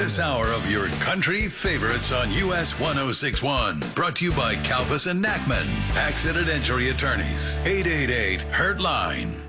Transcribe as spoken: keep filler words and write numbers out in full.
this hour of your country favorites on U S one oh six one. Brought to you by Calvis and Nackman. Accident Injury Attorneys. eight eight eight, Hurt Line.